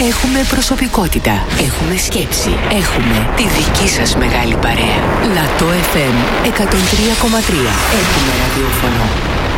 Έχουμε προσωπικότητα. Έχουμε σκέψη. Έχουμε τη δική σας μεγάλη παρέα. Λατό FM 103,3. Έχουμε ραδιόφωνο.